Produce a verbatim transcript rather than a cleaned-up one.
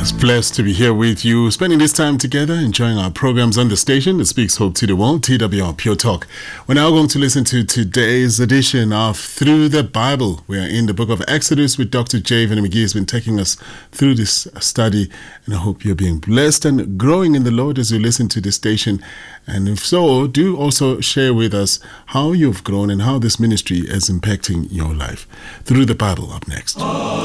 Blessed to be here with you, spending this time together, enjoying our programs on the station that speaks hope to the world, T W R Pure Talk. We're now going to listen to today's edition of Through the Bible. We are in the book of Exodus with Doctor Javen McGee. Has been taking us through this study, and I hope you're being blessed and growing in the Lord as you listen to this station. And if so, do also share with us how you've grown and how this ministry is impacting your life. Through the Bible up next.